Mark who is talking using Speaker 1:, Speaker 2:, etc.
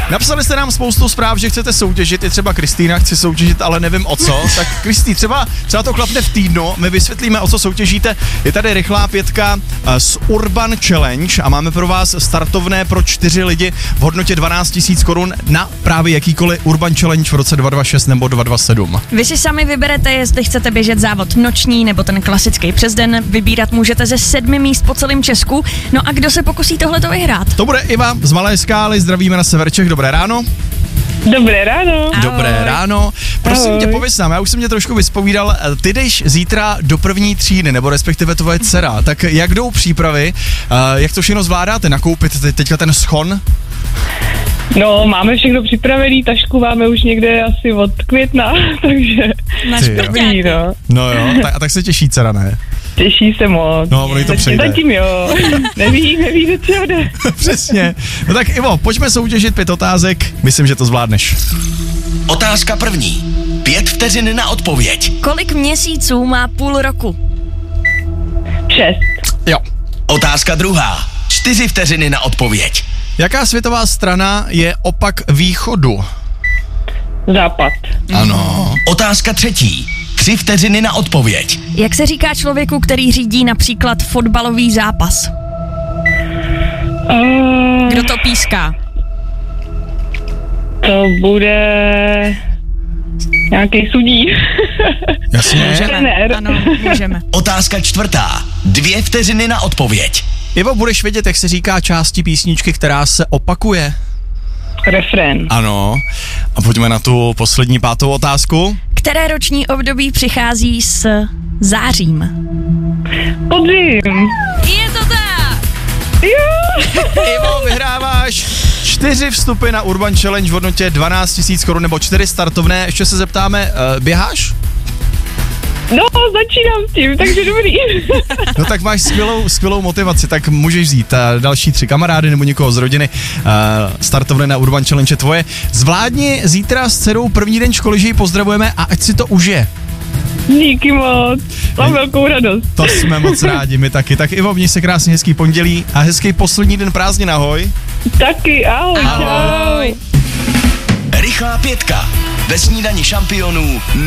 Speaker 1: Napsali jste nám spoustu zpráv, že chcete soutěžit, i třeba Kristýna chce soutěžit, ale nevím o co. Tak Kristý, třeba to klapne v týdnu, my vysvětlíme, o co soutěžíte. Je tady rychlá 5 z Urban Challenge a máme pro vás startovné pro 4 lidi v hodnotě 12 000 korun na právě jakýkoliv Urban Challenge v roce 2026 nebo 2027.
Speaker 2: Vy si sami vyberete, jestli chcete běžet závod noční nebo ten klasický přes den. Vybírat můžete ze 7 míst po celém Česku. No a kdo se pokusí tohleto vyhrát?
Speaker 1: To bude Iva z Malé Skály, zdravíme na sever Čech, dobré ráno.
Speaker 3: Dobré ráno.
Speaker 2: Ahoj.
Speaker 1: Dobré ráno. Prosím tě, pověz nám, já už jsem tě trošku vyspovídal, ty jdeš zítra do první třídy, nebo respektive tvoje dcera, tak jak jdou přípravy, jak to všechno zvládáte, nakoupit teďka ten schon?
Speaker 3: No, máme všechno připravený, tašku máme už někde asi od května, takže...
Speaker 2: Na
Speaker 3: dobrý, no.
Speaker 1: No jo, tak se těší dcera, ne?
Speaker 3: Těší se moc.
Speaker 1: No, ono jí to přejde.
Speaker 3: Zatím jo, neví, do čeho jde.
Speaker 1: Přesně. No tak Ivo, pojďme soutěžit 5 otázek, myslím, že to zvládneš.
Speaker 4: Otázka první. 5 vteřin na odpověď.
Speaker 2: Kolik měsíců má půl roku?
Speaker 3: 6.
Speaker 1: Jo.
Speaker 4: Otázka druhá. 4 vteřiny na odpověď.
Speaker 1: Jaká světová strana je opak východu?
Speaker 3: Západ.
Speaker 1: Ano.
Speaker 4: Otázka třetí. 3 vteřiny na odpověď.
Speaker 2: Jak se říká člověku, který řídí například fotbalový zápas? Kdo to píská?
Speaker 3: To bude... nějaký sudí.
Speaker 1: Jasně.
Speaker 3: Trenér.
Speaker 2: Ano, můžeme.
Speaker 4: Otázka čtvrtá. 2 vteřiny na odpověď.
Speaker 1: Ivo, budeš vědět, jak se říká části písničky, která se opakuje?
Speaker 3: Refrén.
Speaker 1: Ano. A pojďme na tu poslední 5. otázku.
Speaker 2: Které roční období přichází s zářím?
Speaker 3: Podzim.
Speaker 2: Je to tak!
Speaker 3: Jo.
Speaker 1: Ivo, vyhráváš 4 vstupy na Urban Challenge v hodnotě 12 000 korun nebo 4 startovné. Ještě se zeptáme, běháš?
Speaker 3: No, začínám s tím, takže dobrý.
Speaker 1: No tak máš skvělou motivaci, tak můžeš vzít další 3 kamarády nebo někoho z rodiny. Startovné na Urban Challenge je tvoje. Zvládni zítra s dcerou první den školy, že ji pozdravujeme a ať si to užije.
Speaker 3: Díky moc. Mám velkou radost.
Speaker 1: To jsme moc rádi, my taky. Tak Ivo, měj se krásně, hezký pondělí a hezký poslední den prázdnin, ahoj.
Speaker 3: Taky, ahoj.
Speaker 2: Ahoj.
Speaker 4: Rychlá 5 ve snídani šampionů